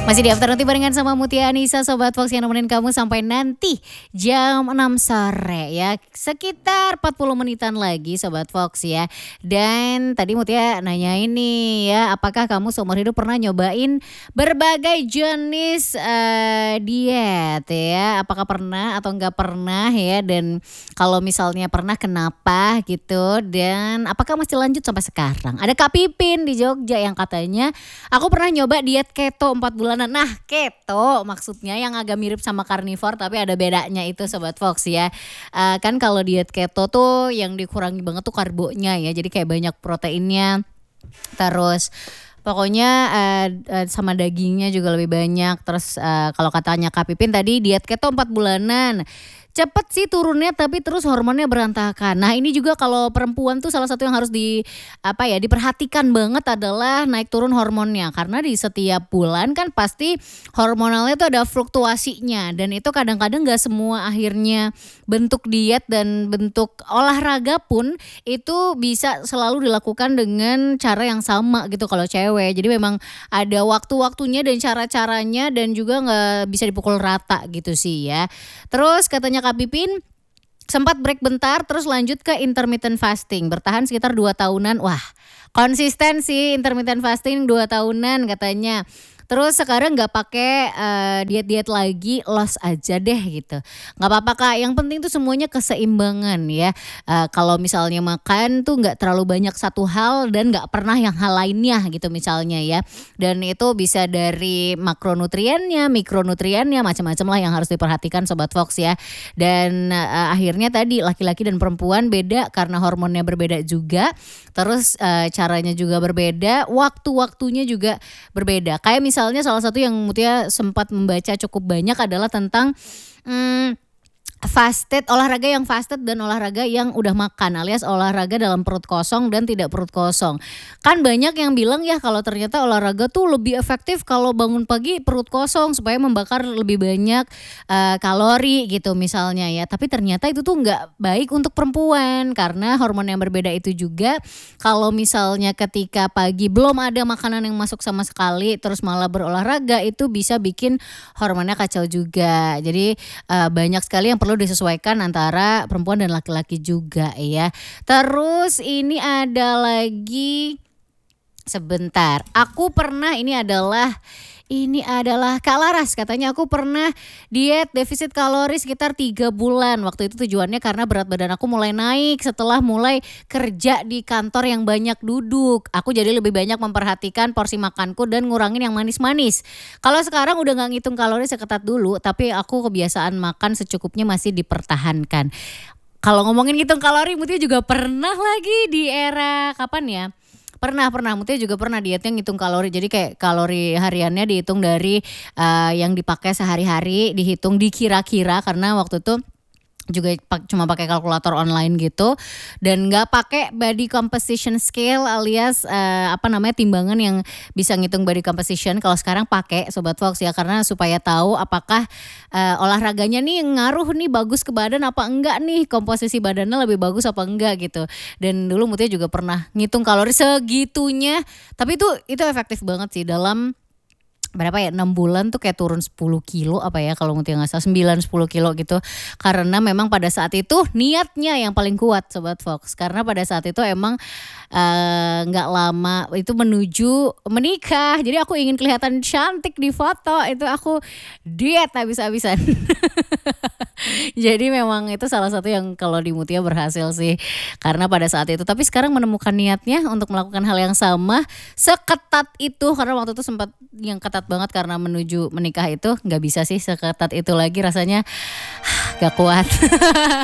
Masih di Afternoon Tea barengan sama Mutia Anissa, Sobat Fox yang nemenin kamu sampai nanti jam 6 sore ya. Sekitar 40 menitan lagi Sobat Fox ya. Dan tadi Mutia nanya ini ya, apakah kamu seumur hidup pernah nyobain berbagai jenis diet ya. Apakah pernah atau enggak pernah ya. Dan kalau misalnya pernah kenapa gitu. Dan apakah masih lanjut sampai sekarang. Ada Kak Pipin di Jogja yang katanya, aku pernah nyoba diet keto 4 bulanan. Nah keto maksudnya yang agak mirip sama carnivore tapi ada bedanya itu Sobat Fox ya. Kan kalau diet keto tuh yang dikurangi banget tuh karbonya ya. Jadi kayak banyak proteinnya. Terus pokoknya sama dagingnya juga lebih banyak. Terus kalau katanya Kak Pipin tadi diet keto 4 bulanan. Cepet sih turunnya tapi terus hormonnya berantakan. Nah ini juga kalau perempuan tuh salah satu yang harus diperhatikan banget adalah naik turun hormonnya. Karena di setiap bulan kan pasti hormonalnya tuh ada fluktuasinya. Dan itu kadang-kadang gak semua akhirnya bentuk diet dan bentuk olahraga pun itu bisa selalu dilakukan dengan cara yang sama gitu kalau cewek. Jadi memang ada waktu-waktunya dan cara-caranya dan juga gak bisa dipukul rata gitu sih ya. Terus katanya Kak Pipin sempat break bentar terus lanjut ke intermittent fasting. Bertahan sekitar 2 tahunan. Wah konsisten sih intermittent fasting 2 tahunan katanya. Terus sekarang gak pakai diet-diet lagi, loss aja deh gitu. Gak apa-apa Kak, yang penting tuh semuanya keseimbangan ya. Kalau misalnya makan tuh gak terlalu banyak satu hal dan gak pernah yang hal lainnya gitu misalnya ya. Dan itu bisa dari makronutriennya, mikronutriennya, macam-macam lah yang harus diperhatikan Sobat Fox ya. Dan akhirnya tadi laki-laki dan perempuan beda karena hormonnya berbeda juga. Terus caranya juga berbeda, waktu-waktunya juga berbeda. Kayak misalnya salah satu yang Mutia sempat membaca cukup banyak adalah tentang olahraga yang fasted dan olahraga yang udah makan alias olahraga dalam perut kosong dan tidak perut kosong. Kan banyak yang bilang ya kalau ternyata olahraga tuh lebih efektif kalau bangun pagi perut kosong supaya membakar lebih banyak kalori gitu misalnya ya. Tapi ternyata itu tuh nggak baik untuk perempuan karena hormon yang berbeda itu juga kalau misalnya ketika pagi belum ada makanan yang masuk sama sekali terus malah berolahraga itu bisa bikin hormonnya kacau juga. Jadi banyak sekali yang perlu disesuaikan antara perempuan dan laki-laki juga ya. Terus ini ada lagi sebentar. Ini adalah Kak Laras katanya aku pernah diet defisit kalori sekitar 3 bulan. Waktu itu tujuannya karena berat badan aku mulai naik setelah mulai kerja di kantor yang banyak duduk. Aku jadi lebih banyak memperhatikan porsi makanku dan ngurangin yang manis-manis. Kalau sekarang udah gak ngitung kalori seketat dulu tapi aku kebiasaan makan secukupnya masih dipertahankan. Kalau ngomongin ngitung kalori Mutia juga pernah lagi di era kapan ya? Pernah Mutia juga pernah dietnya ngitung kalori. Jadi kayak kalori hariannya dihitung dari yang dipakai sehari-hari, dihitung dikira-kira karena waktu itu juga cuma pakai kalkulator online gitu dan nggak pakai body composition scale alias timbangan yang bisa ngitung body composition. Kalau sekarang pakai Sobat Fox ya karena supaya tahu apakah olahraganya nih ngaruh nih bagus ke badan apa enggak nih, komposisi badannya lebih bagus apa enggak gitu. Dan dulu Mutia juga pernah ngitung kalori segitunya tapi itu efektif banget sih dalam berapa ya 6 bulan tuh kayak turun 10 kilo apa ya kalau Mutia gak salah 9-10 kilo gitu. Karena memang pada saat itu niatnya yang paling kuat Sobat Fox. Karena pada saat itu emang gak lama itu menuju menikah. Jadi aku ingin kelihatan cantik di foto. Itu aku diet habis-habisan. Jadi memang itu salah satu yang kalau di Mutia berhasil sih. Karena pada saat itu tapi sekarang menemukan niatnya untuk melakukan hal yang sama seketat itu. Karena waktu itu sempat yang ketat banget karena menuju menikah itu gak bisa sih seketat itu lagi rasanya gak kuat.